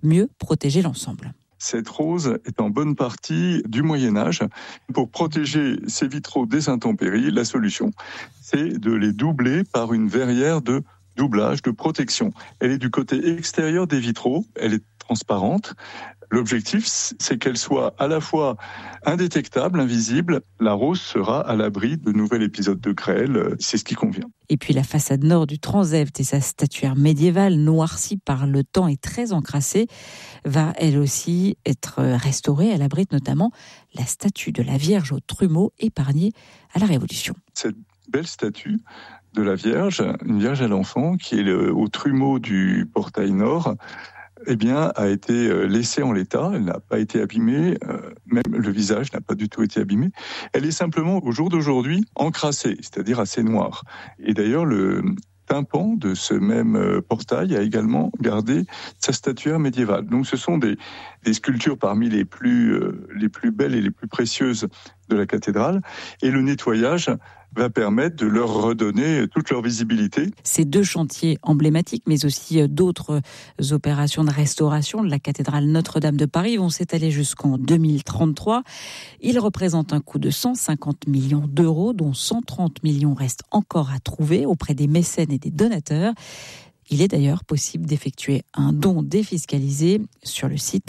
mieux protéger l'ensemble. Cette rose est en bonne partie du Moyen-Âge. Pour protéger ces vitraux des intempéries, la solution, c'est de les doubler par une verrière de doublage, de protection. Elle est du côté extérieur des vitraux, elle est transparente. L'objectif, c'est qu'elle soit à la fois indétectable, invisible. La rose sera à l'abri de nouvel épisode de grêle. C'est ce qui convient. Et puis la façade nord du transept et sa statuaire médiévale, noircie par le temps et très encrassée, va elle aussi être restaurée. Elle abrite notamment la statue de la Vierge au trumeau épargnée à la Révolution. Cette belle statue de la Vierge, une Vierge à l'enfant, qui est au trumeau du portail nord, a été laissée en l'état. Elle n'a pas été abîmée, même le visage n'a pas du tout été abîmé. Elle est simplement, au jour d'aujourd'hui, encrassée, c'est-à-dire assez noire. Et d'ailleurs, le tympan de ce même portail a également gardé sa statuaire médiévale. Donc ce sont des sculptures parmi les plus belles et les plus précieuses de la cathédrale. Et le nettoyage va permettre de leur redonner toute leur visibilité. Ces deux chantiers emblématiques, mais aussi d'autres opérations de restauration de la cathédrale Notre-Dame de Paris vont s'étaler jusqu'en 2033. Ils représentent un coût de 150 millions d'euros, dont 130 millions restent encore à trouver auprès des mécènes et des donateurs. Il est d'ailleurs possible d'effectuer un don défiscalisé sur le site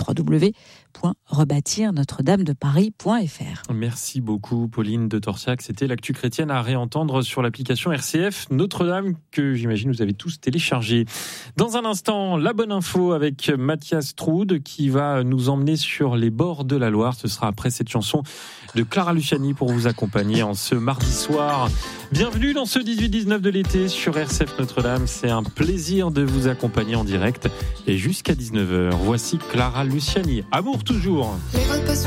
www.rebâtir-notre-dame-de-paris.fr. Merci beaucoup Pauline de Torsiac. C'était l'actu chrétienne à réentendre sur l'application RCF Notre-Dame que j'imagine vous avez tous téléchargé. Dans un instant, la bonne info avec Mathias Troude qui va nous emmener sur les bords de la Loire. Ce sera après cette chanson de Clara Luciani pour vous accompagner en ce mardi soir. Bienvenue dans ce 18-19 de l'été sur RCF Notre-Dame. C'est un plaisir de vous accompagner en direct et jusqu'à 19h. Voici Clara Luciani. Amour toujours.